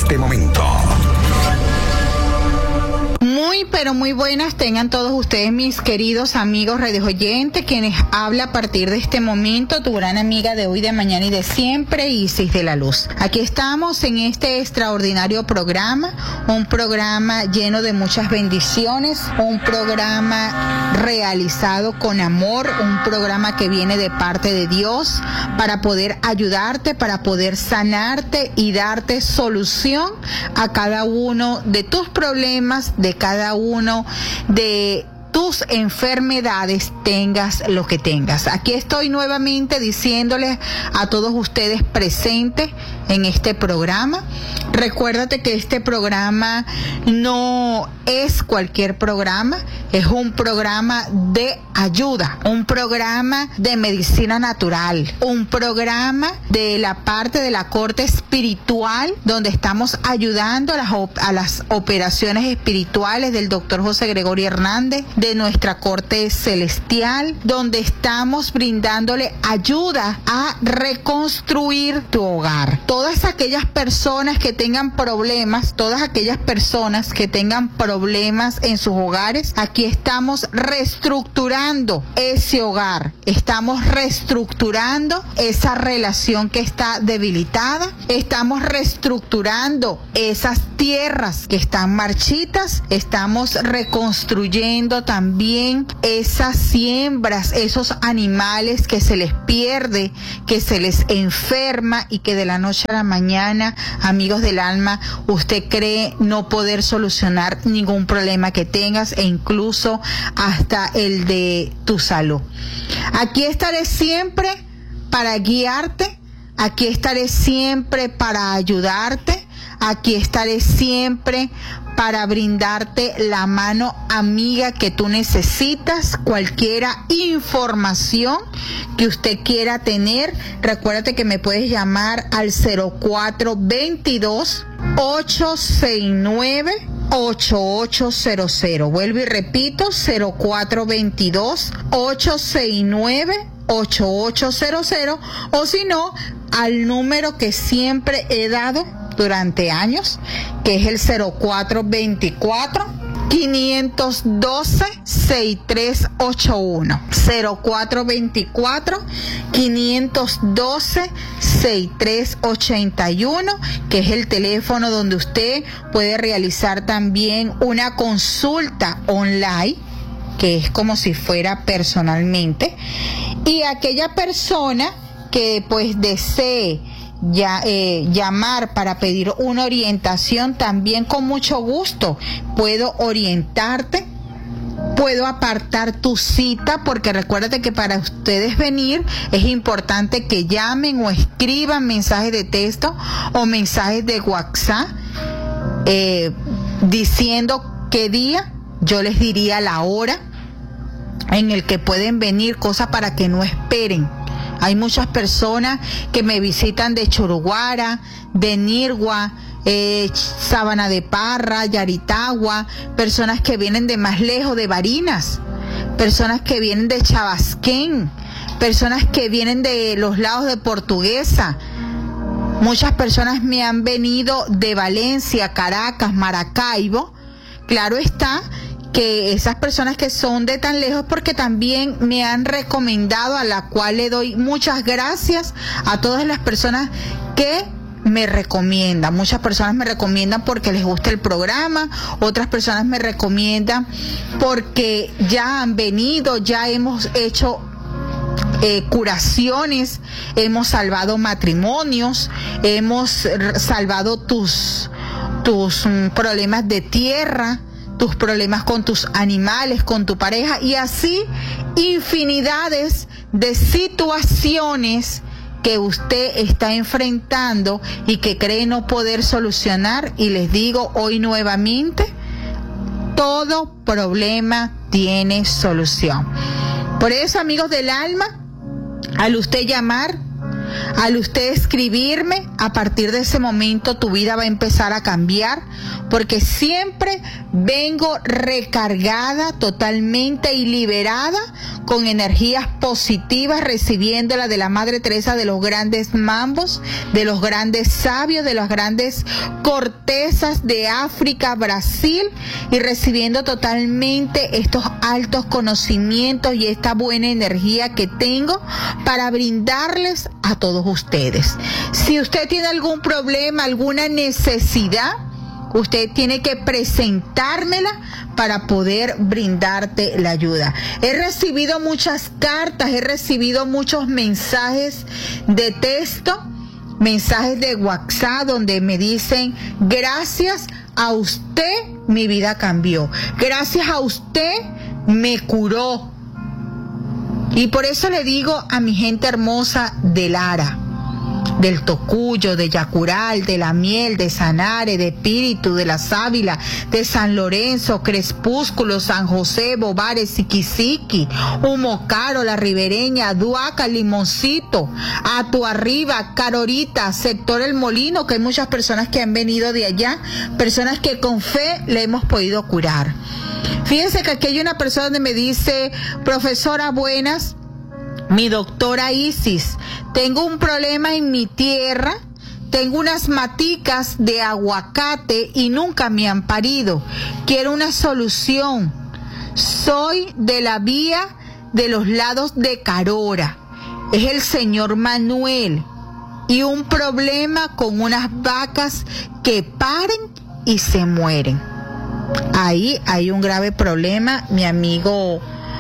este momento. Muy, pero muy buenas tengan todos ustedes, mis queridos amigos radioyentes, quienes habla a partir de este momento tu gran amiga de hoy, de mañana y de siempre, Isis de la Luz. Aquí estamos en este extraordinario programa, un programa lleno de muchas bendiciones, un programa realizado con amor, un programa que viene de parte de Dios para poder ayudarte, para poder sanarte y darte solución a cada uno de tus problemas, de cada uno de tus enfermedades, tengas lo que tengas. Aquí estoy nuevamente diciéndoles a todos ustedes presentes en este programa. Recuérdate que este programa no es cualquier programa, es un programa de ayuda, un programa de medicina natural, un programa de la parte de la corte espiritual, donde estamos ayudando a las operaciones espirituales del doctor José Gregorio Hernández, de nuestra corte celestial, donde estamos brindándole ayuda a reconstruir tu hogar. Todas aquellas personas que tengan problemas, todas aquellas personas que tengan problemas en sus hogares, aquí estamos reestructurando ese hogar, estamos reestructurando esa relación que está debilitada, estamos reestructurando esas tierras que están marchitas, estamos reconstruyendo también esas siembras, esos animales que se les pierde, que se les enferma y que de la noche a la mañana, amigos del alma, usted cree no poder solucionar ningún problema que tengas, e incluso hasta el de tu salud. Aquí estaré siempre para guiarte, aquí estaré siempre para ayudarte, aquí estaré siempre para brindarte la mano amiga que tú necesitas. Cualquier información que usted quiera tener, recuérdate que me puedes llamar al 0422-869-8800. Vuelvo y repito, 0422-869-8800, o si no, al número que siempre he dado durante años, que es el 0424-512-6381. 0424-512-6381, que es el teléfono donde usted puede realizar también una consulta online, que es como si fuera personalmente, y aquella persona que pues desee llamar para pedir una orientación, también con mucho gusto puedo orientarte, puedo apartar tu cita, porque recuérdate que para ustedes venir es importante que llamen o escriban mensajes de texto o mensajes de WhatsApp diciendo qué día. Yo les diría la hora en el que pueden venir, cosa para que no esperen. Hay muchas personas que me visitan de Choruguara, de Nirgua, Sabana de Parra, Yaritagua, personas que vienen de más lejos, de Barinas, personas que vienen de Chabasquén, personas que vienen de los lados de Portuguesa. Muchas personas me han venido de Valencia, Caracas, Maracaibo. Claro está que esas personas que son de tan lejos, porque también me han recomendado, a la cual le doy muchas gracias a todas las personas que me recomiendan. Muchas personas me recomiendan porque les gusta el programa, otras personas me recomiendan porque ya han venido, ya hemos hecho curaciones, hemos salvado matrimonios, hemos salvado tus problemas de tierra, tus problemas con tus animales, con tu pareja, y así infinidades de situaciones que usted está enfrentando y que cree no poder solucionar. Y les digo hoy nuevamente, todo problema tiene solución. Por eso, amigos del alma, al usted llamar, Al usted escribirme, a partir de ese momento tu vida va a empezar a cambiar, porque siempre vengo recargada totalmente y liberada con energías positivas, recibiéndola de la Madre Teresa, de los grandes mambos, de los grandes sabios, de las grandes cortezas de África, Brasil, y recibiendo totalmente estos altos conocimientos y esta buena energía que tengo para brindarles a todos ustedes. Si usted tiene algún problema, alguna necesidad, usted tiene que presentármela para poder brindarte la ayuda. He recibido muchas cartas, he recibido muchos mensajes de texto, mensajes de WhatsApp donde me dicen: gracias a usted mi vida cambió, gracias a usted me curó. Y por eso le digo a mi gente hermosa de Lara, del Tocuyo, de Yacural, de La Miel, de Sanare, de Espíritu, de La Sábila, de San Lorenzo, Crespúsculo, San José, Bobares, Siquisiqui, Humocaro, La Ribereña, Duaca, Limoncito, Atuarriba, Carorita, sector El Molino, que hay muchas personas que han venido de allá, personas que con fe le hemos podido curar. Fíjense que aquí hay una persona donde me dice: profesora, buenas, mi doctora Isis, tengo un problema en mi tierra, tengo unas maticas de aguacate y nunca me han parido, quiero una solución, soy de la vía de los lados de Carora, es el señor Manuel, y un problema con unas vacas que paren y se mueren. Ahí hay un grave problema, mi amigo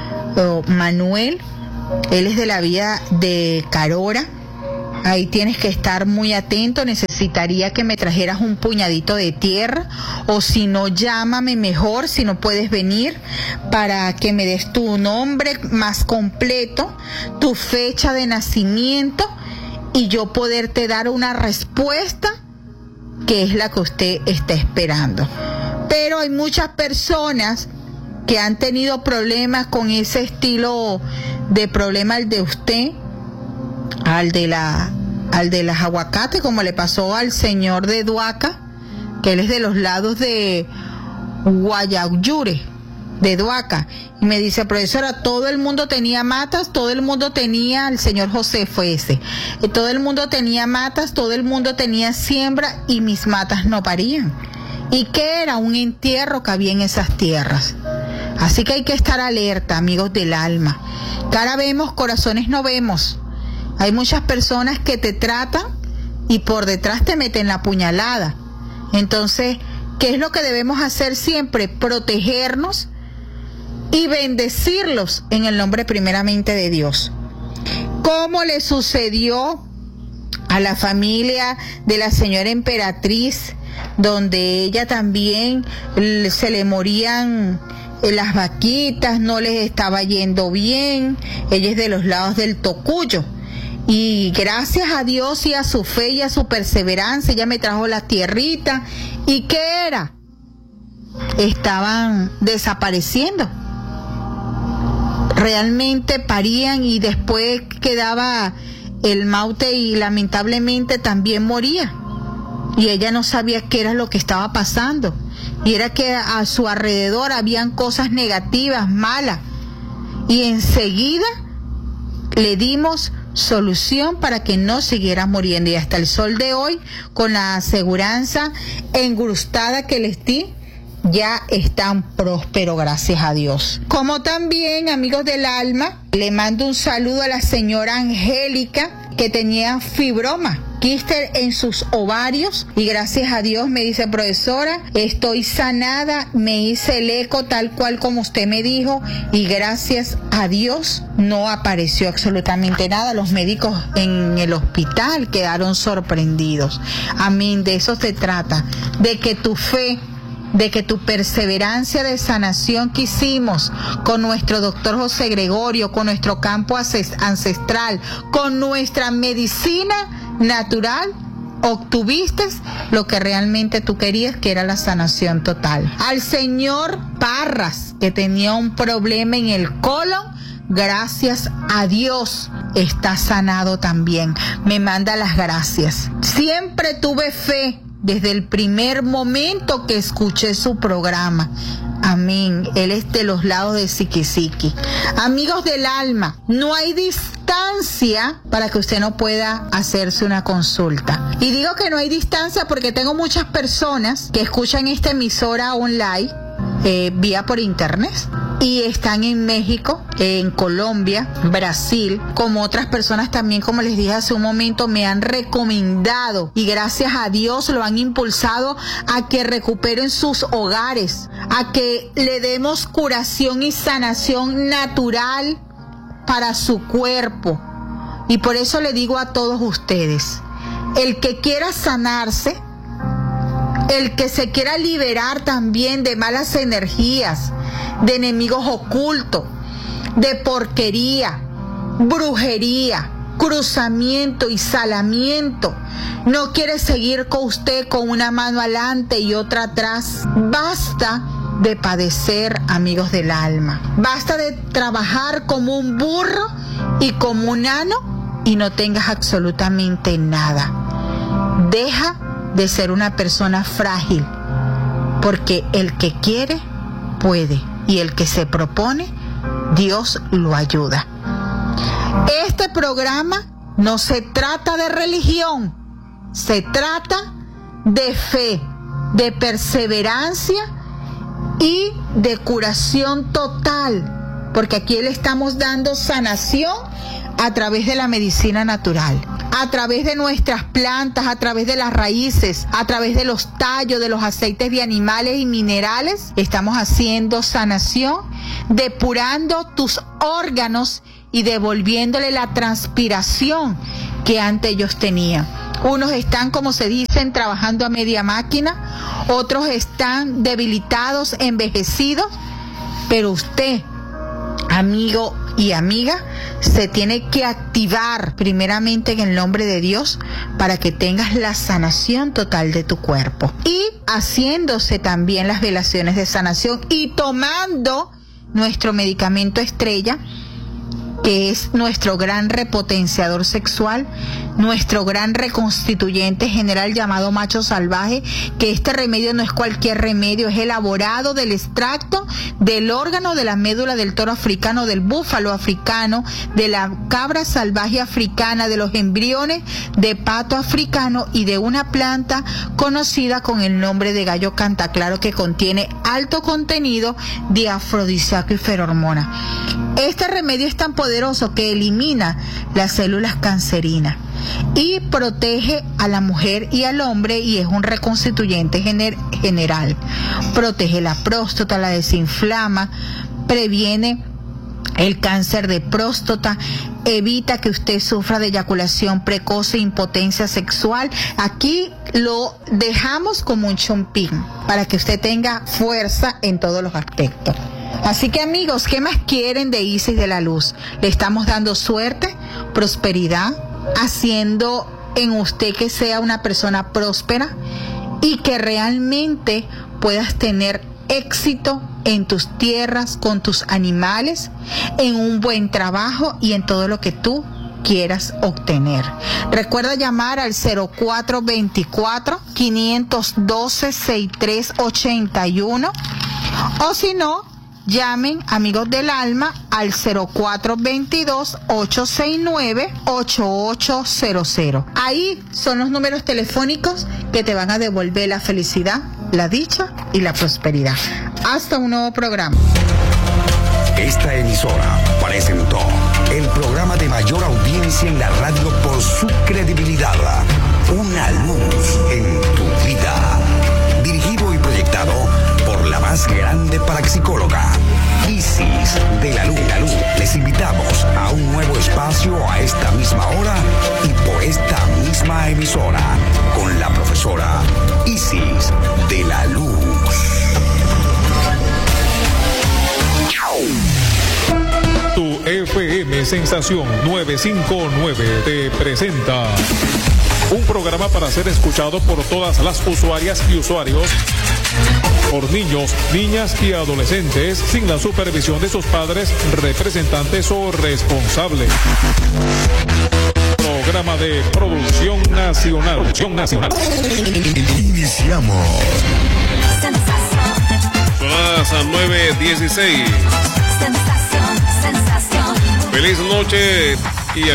Manuel. Él es de la vía de Carora. Ahí tienes que estar muy atento. Necesitaría que me trajeras un puñadito de tierra, o si no, llámame mejor, si no puedes venir, para que me des tu nombre más completo, tu fecha de nacimiento, y yo poderte dar una respuesta que es la que usted está esperando. Pero hay muchas personas que han tenido problemas con ese estilo de problema, al de usted, al de las aguacates, como le pasó al señor de Duaca, que él es de los lados de Guayayure, de Duaca, y me dice: profesora, todo el mundo tenía matas, todo el mundo tenía, el señor José fue ese, todo el mundo tenía matas, todo el mundo tenía siembra, y mis matas no parían. ¿Y qué era? Un entierro que había en esas tierras. Así que hay que estar alerta, amigos del alma. Cara vemos, corazones no vemos. Hay muchas personas que te tratan y por detrás te meten la puñalada. Entonces, ¿qué es lo que debemos hacer siempre? Protegernos y bendecirlos en el nombre primeramente de Dios. ¿Cómo le sucedió a la familia de la señora Emperatriz, donde ella también se le morían las vaquitas, no les estaba yendo bien? Ella es de los lados del Tocuyo, y gracias a Dios y a su fe y a su perseverancia, ella me trajo la tierrita. ¿Y qué era? Estaban desapareciendo. Realmente parían y después quedaba el maute, y lamentablemente también moría. Y ella no sabía qué era lo que estaba pasando. Y era que a su alrededor habían cosas negativas, malas. Y enseguida le dimos solución para que no siguiera muriendo. Y hasta el sol de hoy, con la aseguranza engrustada que les di, ya están prósperos, gracias a Dios. Como también, amigos del alma, le mando un saludo a la señora Angélica, que tenía fibroma, quíster en sus ovarios, y gracias a Dios me dice: profesora, estoy sanada, me hice el eco tal cual como usted me dijo, y gracias a Dios no apareció absolutamente nada. Los médicos en el hospital quedaron sorprendidos. Amén, de eso se trata, de que tu fe, de que tu perseverancia de sanación que hicimos con nuestro doctor José Gregorio, con nuestro campo ancestral, con nuestra medicina natural, obtuviste lo que realmente tú querías, que era la sanación total. Al señor Parras, que tenía un problema en el colon, gracias a Dios, está sanado también. Me manda las gracias. Siempre tuve fe desde el primer momento que escuché su programa. Amén. Él es de los lados de Siquisiqui. Amigos del alma, no hay distancia para que usted no pueda hacerse una consulta. Y digo que no hay distancia porque tengo muchas personas que escuchan esta emisora online vía por internet y están en México, en Colombia, Brasil, como otras personas también, como les dije hace un momento, me han recomendado y gracias a Dios lo han impulsado a que recuperen sus hogares, a que le demos curación y sanación natural para su cuerpo. Y por eso le digo a todos ustedes, el que quiera sanarse, el que se quiera liberar también de malas energías, de enemigos ocultos, de porquería, brujería, cruzamiento y salamiento, no quiere seguir con usted con una mano adelante y otra atrás. Basta de padecer, amigos del alma. Basta de trabajar como un burro y como un ano y no tengas absolutamente nada. Deja de ser una persona frágil, porque el que quiere, puede, y el que se propone, Dios lo ayuda. Este programa no se trata de religión, se trata de fe, de perseverancia y de curación total, porque aquí le estamos dando sanación a través de la medicina natural, a través de nuestras plantas, a través de las raíces, a través de los tallos, de los aceites de animales y minerales. Estamos haciendo sanación, depurando tus órganos y devolviéndole la transpiración que antes ellos tenían. Unos están, como se dicen, trabajando a media máquina, otros están debilitados, envejecidos, pero usted, amigo y amiga, se tiene que activar primeramente en el nombre de Dios para que tengas la sanación total de tu cuerpo, y haciéndose también las velaciones de sanación y tomando nuestro medicamento estrella, que es nuestro gran repotenciador sexual, nuestro gran reconstituyente general llamado macho salvaje, que este remedio no es cualquier remedio, es elaborado del extracto del órgano de la médula del toro africano, del búfalo africano, de la cabra salvaje africana, de los embriones de pato africano y de una planta conocida con el nombre de gallo cantaclaro, que contiene alto contenido de afrodisíaco y ferormona. Este remedio es tan poderoso que elimina las células cancerinas y protege a la mujer y al hombre, y es un reconstituyente general. Protege la próstata, la desinflama, previene el cáncer de próstata, evita que usted sufra de eyaculación precoz e impotencia sexual. Aquí lo dejamos como un chompín para que usted tenga fuerza en todos los aspectos. Así que, amigos, ¿qué más quieren de Isis de la Luz? Le estamos dando suerte, prosperidad, haciendo en usted que sea una persona próspera y que realmente puedas tener éxito en tus tierras, con tus animales, en un buen trabajo y en todo lo que tú quieras obtener. Recuerda llamar al 0424-512-6381, o si no, llamen, amigos del alma, al 0422-869-8800. Ahí son los números telefónicos que te van a devolver la felicidad, la dicha y la prosperidad. Hasta un nuevo programa. Esta emisora presentó el programa de mayor audiencia en la radio por su credibilidad. Una luz en tu vida. Dirigido y proyectado por la más grande parapsicóloga, Isis de la Luz. Les invitamos a un nuevo espacio a esta misma hora y por esta misma emisora con la profesora Isis de la Luz. Tu FM Sensación 959 te presenta Un programa para ser escuchado por todas las usuarias y usuarios, por niños, niñas y adolescentes, sin la supervisión de sus padres, representantes o responsables. Programa de producción nacional. Iniciamos. Son las 9:16. Sensación. Feliz noche